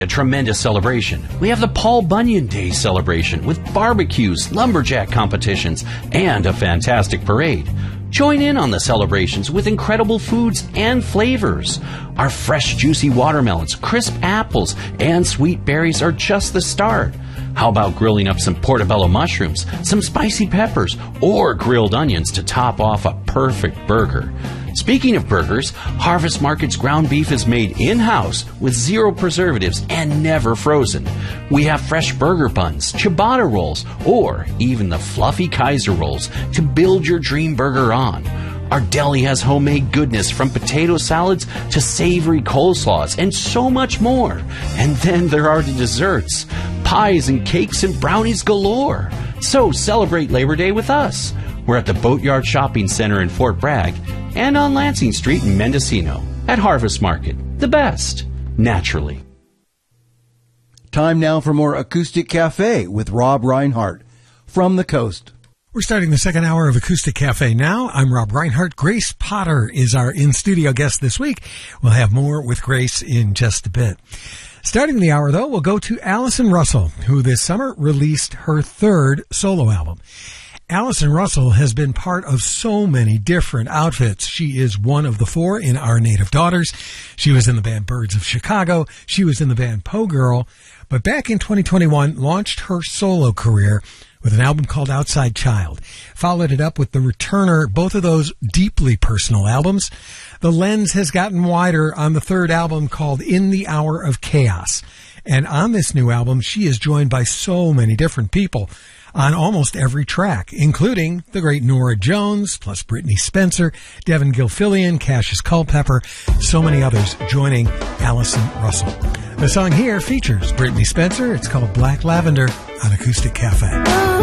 A tremendous celebration. We have the Paul Bunyan Day celebration with barbecues, lumberjack competitions, and a fantastic parade. Join in on the celebrations with incredible foods and flavors. Our fresh, juicy watermelons, crisp apples, and sweet berries are just the start. How about grilling up some portobello mushrooms, some spicy peppers, or grilled onions to top off a perfect burger? Speaking of burgers, Harvest Market's ground beef is made in-house with 0 preservatives and never frozen. We have fresh burger buns, ciabatta rolls, or even the fluffy Kaiser rolls to build your dream burger on. Our deli has homemade goodness from potato salads to savory coleslaws and so much more. And then there are the desserts, pies and cakes and brownies galore. So celebrate Labor Day with us. We're at the Boatyard Shopping Center in Fort Bragg and on Lansing Street in Mendocino at Harvest Market. The best, naturally. Time now for more Acoustic Cafe with Rob Reinhardt from the coast. We're starting the second hour of Acoustic Cafe now. I'm Rob Reinhardt. Grace Potter is our in-studio guest this week. We'll have more with Grace in just a bit. Starting the hour, though, we'll go to Allison Russell, who this summer released her third solo album. Allison Russell has been part of so many different outfits. She is one of the 4 in Our Native Daughters. She was in the band Birds of Chicago. She was in the band Poe Girl. But back in 2021, launched her solo career with an album called Outside Child. Followed it up with The Returner, both of those deeply personal albums. The lens has gotten wider on the third album called In the Hour of Chaos. And on this new album, she is joined by so many different people on almost every track, including the great Norah Jones, plus Brittany Spencer, Devin Gilfillian, Cassius Culpepper, so many others joining Allison Russell. The song here features Brittany Spencer. It's called Black Lavender on Acoustic Cafe.